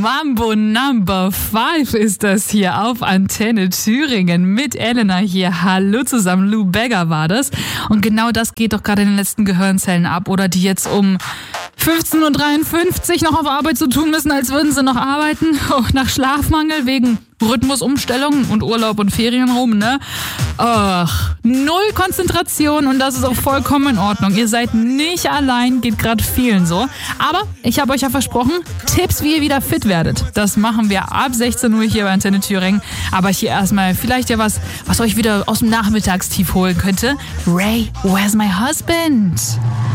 Mambo Number 5 ist das hier auf Antenne Thüringen mit Elena hier. Hallo zusammen, Lou Bega war das. Und genau das geht doch gerade in den letzten Gehirnzellen ab, oder die jetzt um 15.53 Uhr noch auf Arbeit zu tun müssen, als würden sie noch arbeiten. Oh, nach Schlafmangel wegen Rhythmusumstellung und Urlaub und Ferien rum, ne? Ach, null Konzentration, und das ist auch vollkommen in Ordnung. Ihr seid nicht allein, geht gerade vielen so. Aber ich habe euch ja versprochen, Tipps, wie ihr wieder fit werdet. Das machen wir ab 16 Uhr hier bei Antenne Thüringen. Aber hier erstmal vielleicht ja was euch wieder aus dem Nachmittagstief holen könnte. Ray, where's my husband?